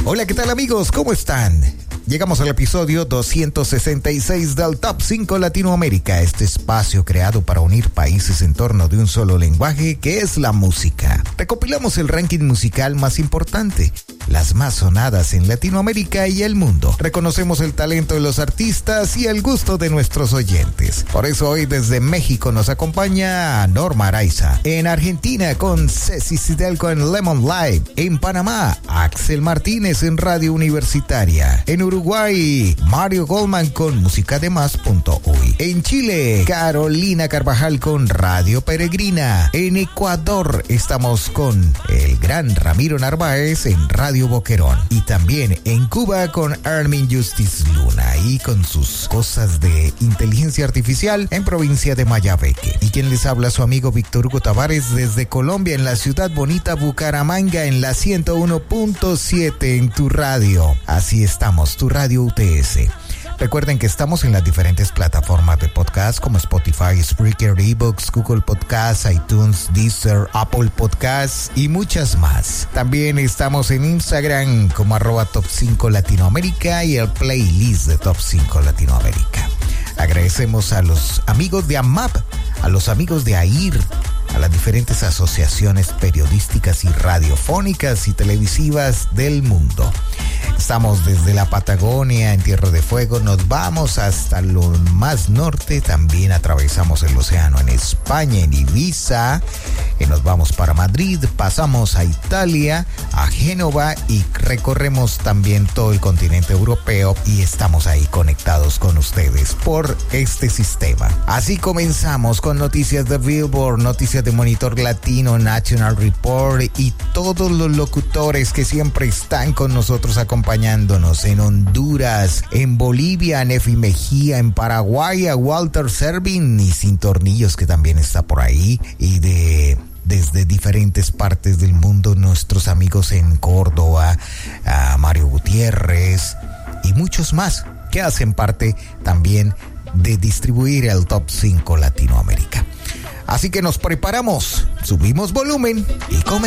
Hola, ¿qué tal amigos? ¿Cómo están? Llegamos al episodio 266 del Top 5 Latinoamérica, este espacio creado para unir países en torno de un solo lenguaje que es la música. Recopilamos el ranking musical más importante, las más sonadas en Latinoamérica y el mundo. Reconocemos el talento de los artistas y el gusto de nuestros oyentes. Por eso hoy desde México nos acompaña Norma Araiza. En Argentina con Ceci Sidelco en Lemon Live. En Panamá, Axel Martínez en Radio Universitaria. En Uruguay, Mario Goldman con musicademás.uy. En Chile, Carolina Carvajal con Radio Peregrina. En Ecuador estamos con el gran Ramiro Narváez en Radio Boquerón. Y también en Cuba con Armin Justice Luna y con sus cosas de inteligencia artificial en provincia de Mayabeque. Y quien les habla, su amigo Víctor Hugo Tavares desde Colombia, en la ciudad bonita Bucaramanga, en la 101.7 en tu radio. Así estamos, tu radio UTS. Recuerden que estamos en las diferentes plataformas de podcast como Spotify, Spreaker, eBooks, Google Podcasts, iTunes, Deezer, Apple Podcasts y muchas más. También estamos en Instagram como @Top 5 Latinoamérica y el playlist de Top 5 Latinoamérica. Agradecemos a los amigos de AMAP, a los amigos de AIR, a las diferentes asociaciones periodísticas y radiofónicas y televisivas del mundo. Estamos desde la Patagonia, en Tierra de Fuego, nos vamos hasta lo más norte, también atravesamos el océano en España, en Ibiza, nos vamos para Madrid, pasamos a Italia, a Génova y recorremos también todo el continente europeo y estamos ahí conectados con ustedes por este sistema. Así comenzamos con noticias de Billboard, noticias de Monitor Latino, National Report y todos los locutores que siempre están con nosotros acompañándonos en Honduras, en Bolivia, a Nefi Mejía, en Paraguay, a Walter Servin y Sin Tornillos que también está por ahí y desde diferentes partes del mundo, nuestros amigos en Córdoba, a Mario Gutiérrez y muchos más que hacen parte también de distribuir el Top 5 Latinoamérica. Así que nos preparamos, subimos volumen y comenzamos.